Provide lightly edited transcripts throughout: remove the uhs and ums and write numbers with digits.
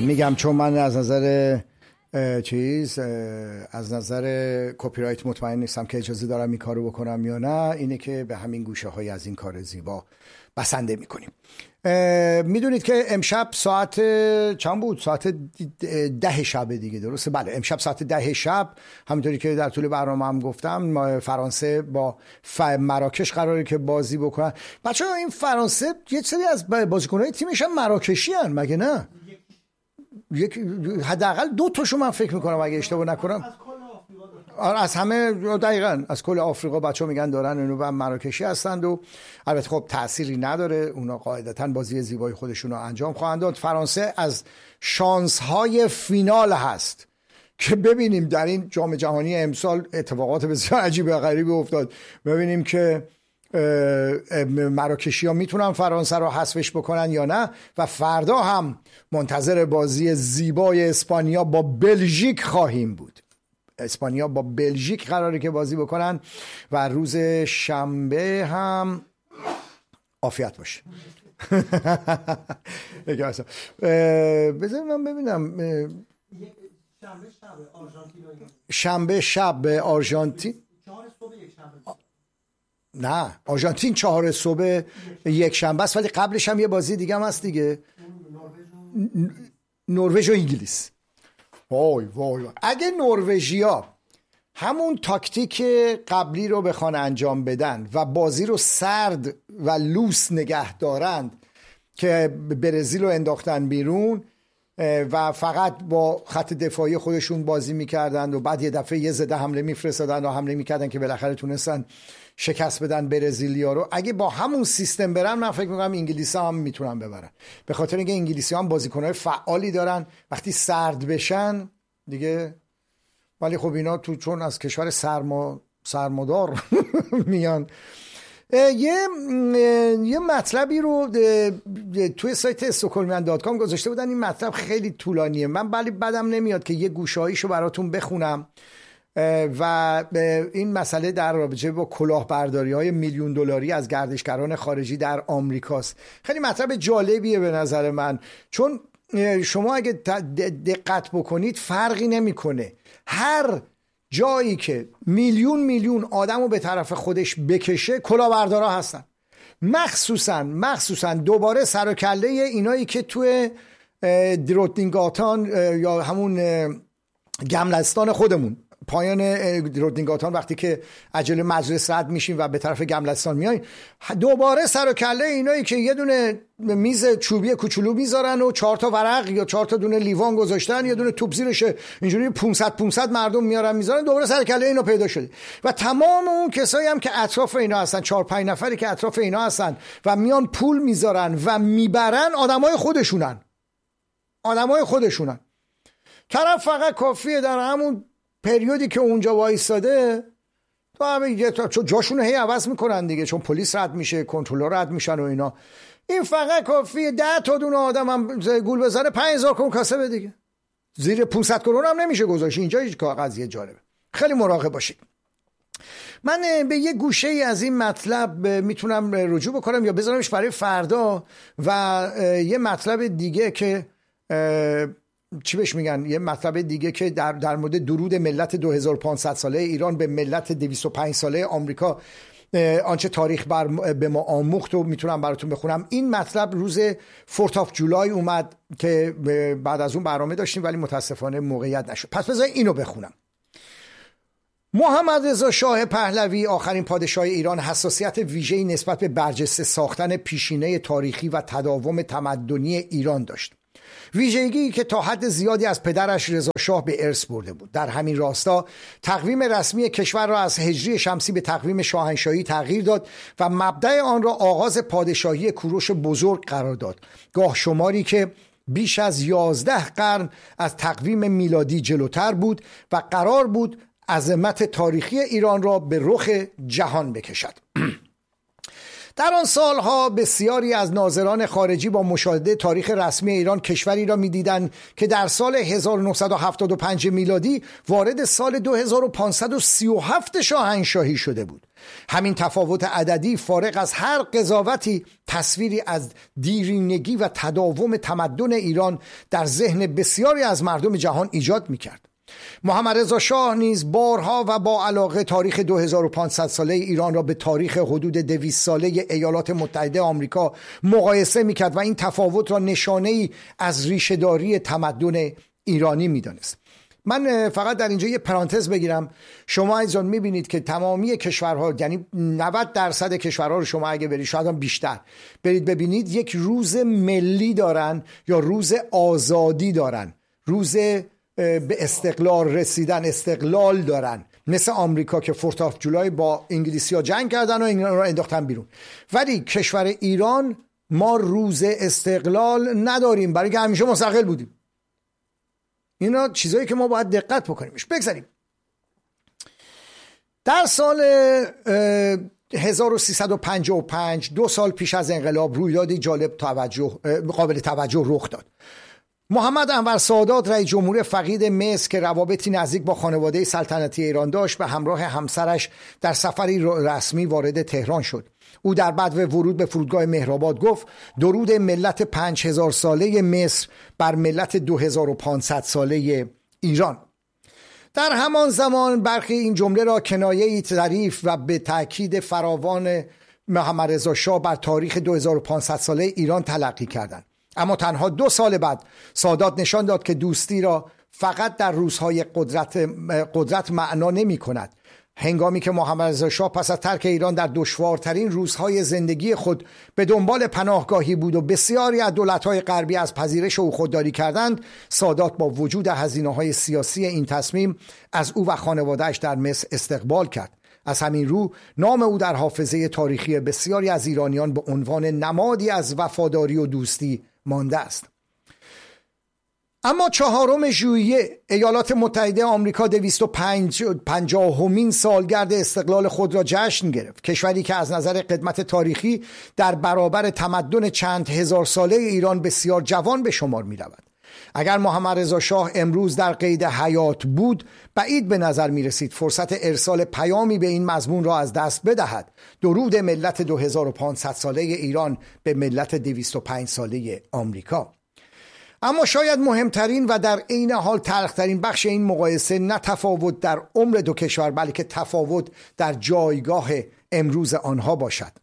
میگم چون من از نظر از نظر کپی رایت مطمئن نیستم که اجازه دارم این کارو بکنم یا نه، اینه که به همین گوشه های از این کار زیبا بسنده میکنیم. میدونید که امشب ساعت چند بود؟ ساعت 10 شب دیگه، درسته؟ بله، امشب ساعت 10 شب، همونطوری که در طول برنامه هم گفتم، فرانسه با مراکش قراره که بازی بکنن. بچه‌ها این فرانسه یه سری از بازیکن‌های تیمش هم مراکشی هن، مگه نه؟ حداقل 2 تاشو من فکر میکنم اگه اشتباه نکنم از همه، دقیقاً از کل آفریقا بچه‌ها میگن دارن اونو و مراکشی هستند و البته خب تأثیری نداره، اونا قاعدتاً بازی زیبای خودشون رو انجام خواهند داد. فرانسه از شانس های فینال هست که ببینیم در این جام جهانی امسال اتفاقات بسیار عجیب و غریبی افتاد. ببینیم که مراکشی ها میتونن فرانسه رو حذفش بکنن یا نه. و فردا هم منتظر بازی زیبای اسپانیا با بلژیک خواهیم بود. اسپانیا با بلژیک قراره که بازی بکنن و روز شنبه هم عافیت باشه. بذارید من ببینم، شنبه شب به آرژانتین، نه آرژانتین 4 صبح یک شنبه است، ولی قبلش هم یه بازی دیگه هم هست دیگه، نروژ و انگلیس. وای وای، اگه نروژیا همون تاکتیک قبلی رو بخوان انجام بدن و بازی رو سرد و لوس نگه دارند که برزیل رو انداختن بیرون و فقط با خط دفاعی خودشون بازی میکردن و بعد یه دفعه یه زده حمله میفرستادن و حمله میکردن که بالاخره تونستن شکست بدن برزیلیا رو، اگه با همون سیستم برن من فکر میکنم انگلیسی هم میتونن ببرن، به خاطر اینکه انگلیسی هم بازیکنهای فعالی دارن وقتی سرد بشن دیگه. ولی خب اینا تو چون از کشور سرمادار میان. یه مطلبی رو توی سایت استکهلمیان.com گذاشته بودن، این مطلب خیلی طولانیه، من ولی بدم نمیاد که یه گوشهاییشو براتون بخونم. و این مسئله در رابطه با کلاهبرداری های میلیون دلاری از گردشگران خارجی در آمریکاست. خیلی مطلب جالبیه به نظر من، چون شما اگه دقت بکنید فرقی نمیکنه، هر جایی که میلیون آدم رو به طرف خودش بکشه کلاهبردارا هستن. مخصوصا دوباره سر و کله اینایی که توی درودنگاتان یا همون گملستان خودمون، پایان رودنگاتان، وقتی که عجله مجلس رد میشیم و به طرف گملستان میاییم، دوباره سر و کله اینایی که یه دونه میز چوبی کوچولو میذارن و 4 تا ورق یا 4 تا دونه لیوان گذاشتن، یه دونه توپ زیرشه، اینجوری 500 مردم میارن میذارن، دوباره سر کله اینا پیدا شده. و تمام اون کسایی هم که اطراف اینا هستن، 4-5 نفری که اطراف اینا هستن و میان پول میذارن و میبرن، آدمای خودشونن. طرف فقط کافیه در همون پریودی که اونجا وایساده، تو همه چون جاشون هی عوض میکنن دیگه، چون پلیس رد میشه، کنترلر رد میشن و اینا، این فقط کافیه 10 تا دونه آدم هم گول بزنه 5000 کرون کاسبه دیگه، زیر 500 کرون هم نمیشه گذاشت. اینجا هیچ قضیه جالبه، خیلی مراقب باشید. من به یه گوشه ای از این مطلب میتونم رجوع بکنم یا بذارمش برای فردا. و یه مطلب دیگه که چی بهش میگن، یه مطلب دیگه که در مورد درود ملت 2500 ساله ایران به ملت 205 ساله آمریکا، آنچه تاریخ به ما آموخت، و میتونم براتون بخونم. این مطلب روز 4th of July اومد که بعد از اون برنامه داشتیم ولی متاسفانه موقعیت نشد، پس بذارید اینو بخونم. محمد رضا شاه پهلوی، آخرین پادشاه ایران، حساسیت ویژه‌ای نسبت به برجسته ساختن پیشینه تاریخی و تداوم تمدنی ایران داشت، ویژگی که تا حد زیادی از پدرش رضا شاه به ارث برده بود. در همین راستا تقویم رسمی کشور را از هجری شمسی به تقویم شاهنشاهی تغییر داد و مبدأ آن را آغاز پادشاهی کوروش بزرگ قرار داد، گاه شماری که بیش از 11 قرن از تقویم میلادی جلوتر بود و قرار بود عظمت تاریخی ایران را به رخ جهان بکشد. در آن سالها بسیاری از ناظران خارجی با مشاهده تاریخ رسمی ایران کشوری را می‌دیدند که در سال 1975 میلادی وارد سال 2537 شاهنشاهی شده بود. همین تفاوت عددی فارغ از هر قضاوتی تصویری از دیرینگی و تداوم تمدن ایران در ذهن بسیاری از مردم جهان ایجاد می‌کرد. محمد رضا شاه نیز بارها و با علاقه تاریخ 2500 ساله ایران را به تاریخ حدود 200 ساله ایالات متحده آمریکا مقایسه می‌کرد و این تفاوت را نشانه‌ای از ریشه‌داری تمدن ایرانی می‌دانست. من فقط در اینجا یه پرانتز بگیرم. شما عزیزان می‌بینید که تمامی کشورها، یعنی 90% کشورها رو شما اگه برید، شاید هم بیشتر برید ببینید، یک روز ملی دارن یا روز آزادی دارن، روز به استقلال رسیدن، استقلال دارن، مثل آمریکا که 4 آف جولای با انگلیسی‌ها جنگ کردن و اینا رو انداختن بیرون. ولی کشور ایران ما روز استقلال نداریم، برای که همیشه مستقل بودیم. اینا چیزایی که ما باید دقت بکنیمش. بگذاریم در سال 1355، 2 سال پیش از انقلاب، رویدادی قابل توجه رخ داد. محمد انور سادات رئیس جمهور فقید مصر که روابطی نزدیک با خانواده سلطنتی ایران داشت، به همراه همسرش در سفری رسمی وارد تهران شد. او در بعد ورود به فرودگاه مهرآباد گفت: درود ملت 5000 ساله مصر بر ملت 2500 ساله ایران. در همان زمان برخی این جمله را کنایه‌ای ظریف و به تأکید فراوان محمد رضا شاه بر تاریخ 2500 ساله ایران تلقی کردند. اما تنها 2 سال بعد سادات نشان داد که دوستی را فقط در روزهای قدرت معنا نمی کند. هنگامی که محمد رضا شاه پس از ترک ایران در دشوارترین روزهای زندگی خود به دنبال پناهگاهی بود و بسیاری از دولت‌های غربی از پذیرش او خودداری کردند، سادات با وجود هزینه‌های سیاسی این تصمیم از او و خانواده‌اش در مصر استقبال کرد. از همین رو نام او در حافظه تاریخی بسیاری از ایرانیان به عنوان نمادی از وفاداری و دوستی مانده است. اما 4 ژوئیه ایالات متحده آمریکا 250مین سالگرد استقلال خود را جشن گرفت. کشوری که از نظر قدمت تاریخی در برابر تمدن چند هزار ساله ایران بسیار جوان به شمار می رود. اگر محمد رضا شاه امروز در قید حیات بود، بعید به نظر می رسید فرصت ارسال پیامی به این مضمون را از دست بدهد: درود ملت 2500 ساله ایران به ملت 205 ساله آمریکا. اما شاید مهمترین و در عین حال تلخترین بخش این مقایسه نه تفاوت در عمر 2 کشور، بلکه تفاوت در جایگاه امروز آنها باشد.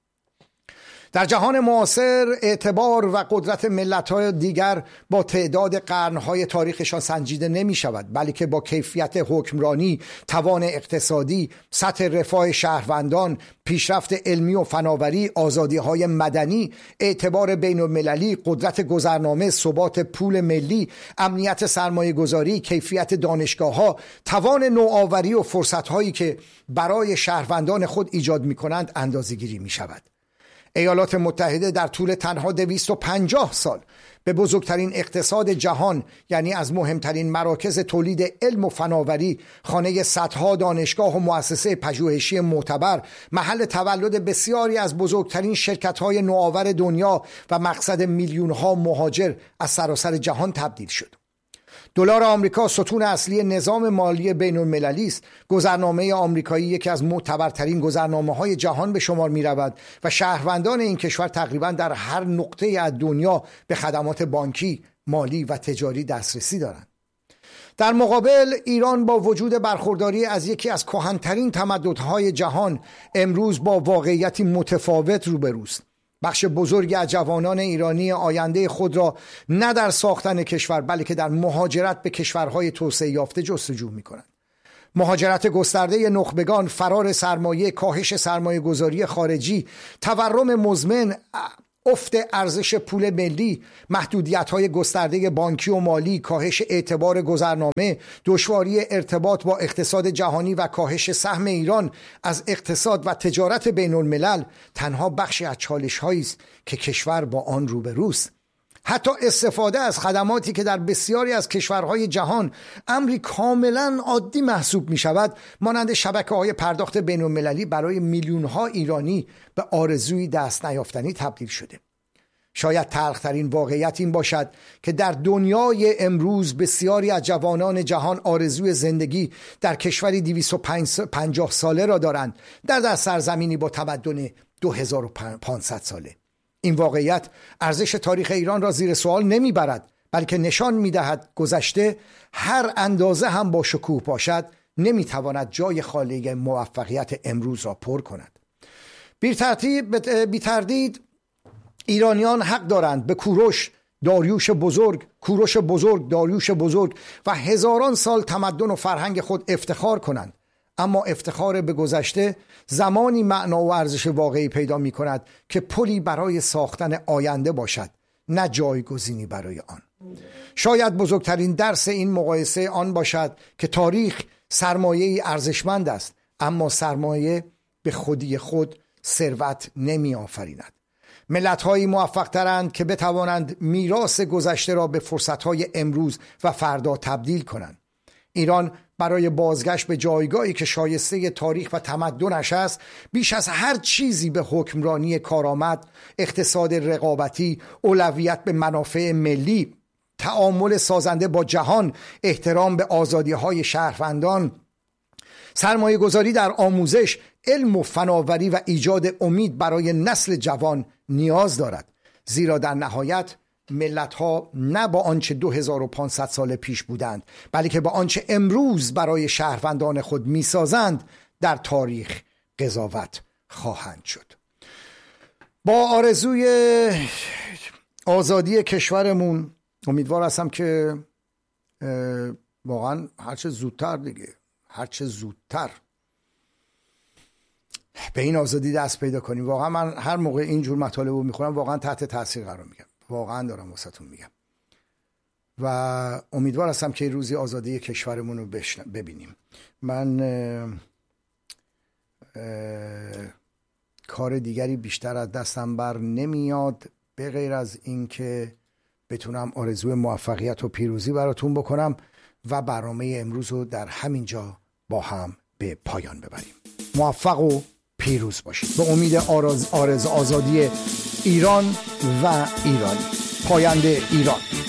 در جهان معاصر اعتبار و قدرت ملت‌های دیگر با تعداد قرن‌های تاریخشان سنجیده نمی‌شود، بلکه با کیفیت حکمرانی، توان اقتصادی، سطح رفاه شهروندان، پیشرفت علمی و فناوری، آزادی‌های مدنی، اعتبار بین‌المللی، قدرت گذرنامه، ثبات پول ملی، امنیت سرمایه‌گذاری، کیفیت دانشگاه‌ها، توان نوآوری و فرصت‌هایی که برای شهروندان خود ایجاد می‌کنند اندازه‌گیری می‌شود. ایالات متحده در طول تنها 250 سال به بزرگترین اقتصاد جهان، یعنی از مهمترین مراکز تولید علم و فناوری، خانه صدها دانشگاه و مؤسسه پژوهشی معتبر، محل تولد بسیاری از بزرگترین شرکت‌های نوآور دنیا و مقصد میلیون‌ها مهاجر از سراسر جهان تبدیل شد. دلار آمریکا ستون اصلی نظام مالی بین المللی است. گذرنامه آمریکایی یکی از معتبرترین گذرنامه‌های جهان به شمار می‌رود و شهروندان این کشور تقریباً در هر نقطه از دنیا به خدمات بانکی، مالی و تجاری دسترسی دارند. در مقابل ایران با وجود برخورداری از یکی از کهن‌ترین تمدن‌های جهان امروز با واقعیتی متفاوت روبروست. بخش بزرگی از جوانان ایرانی آینده خود را نه در ساختن کشور، بلکه در مهاجرت به کشورهای توسعه یافته جستجو می‌کنند. مهاجرت گسترده نخبگان، فرار سرمایه، کاهش سرمایه گذاری خارجی، تورم مزمن، افت ارزش پول ملی، محدودیت‌های گسترده بانکی و مالی، کاهش اعتبار گذرنامه، دشواری ارتباط با اقتصاد جهانی و کاهش سهم ایران از اقتصاد و تجارت بین الملل تنها بخشی از چالش‌هایی است که کشور با آن روبروست. حتی استفاده از خدماتی که در بسیاری از کشورهای جهان امری کاملا عادی محسوب می شود، مانند شبکه‌های پرداخت بین‌المللی، برای میلیون‌ها ایرانی به آرزوی دست نیافتنی تبدیل شده. شاید تلخ‌ترین واقعیت این باشد که در دنیای امروز بسیاری از جوانان جهان آرزوی زندگی در کشوری 250 ساله را دارند، در سرزمینی با تمدن 2500 ساله. این واقعیت ارزش تاریخ ایران را زیر سوال نمیبرد، بلکه نشان میدهد گذشته هر اندازه هم با شکوه باشد نمیتواند جای خالی موفقیت امروز را پر کند. بی تردید ایرانیان حق دارند به کوروش داریوش بزرگ و هزاران سال تمدن و فرهنگ خود افتخار کنند، اما افتخار به گذشته زمانی معنا و ارزش واقعی پیدا می کند که پلی برای ساختن آینده باشد، نه جایگزینی برای آن. شاید بزرگترین درس این مقایسه آن باشد که تاریخ سرمایه‌ای ارزشمند است، اما سرمایه به خودی خود ثروت نمی آفریند. ملت‌هایی موفق‌ترند که بتوانند میراث گذشته را به فرصت‌های امروز و فردا تبدیل کنند. ایران برای بازگشت به جایگاهی که شایسته تاریخ و تمدنش است، بیش از هر چیزی به حکمرانی کارآمد، اقتصاد رقابتی، اولویت به منافع ملی، تعامل سازنده با جهان، احترام به آزادی‌های شهروندان، سرمایه گذاری در آموزش، علم و فناوری و ایجاد امید برای نسل جوان نیاز دارد. زیرا در نهایت ملت‌ها نه با آنچه 2500 سال پیش بودند، بلکه با آنچه امروز برای شهروندان خود می‌سازند در تاریخ قضاوت خواهند شد. با آرزوی آزادی کشورمون امیدوار هستم که واقعا هرچه زودتر به این آزادی دست پیدا کنیم. واقعا من هر موقع اینجور مطالب رو میخونم واقعا تحت تاثیر قرار میگم، واقعا دارم واسهتون میگم و امیدوار هستم که روزی آزادی کشورمون رو ببینیم. من کار دیگری بیشتر از دستم بر نمیاد به غیر از این که بتونم آرزوی موفقیت و پیروزی براتون بکنم و برنامه امروز رو در همین جا با هم به پایان ببریم. موفق و پیروز باشید. به امید آزادی ایران و ایرانی. پاینده ایران.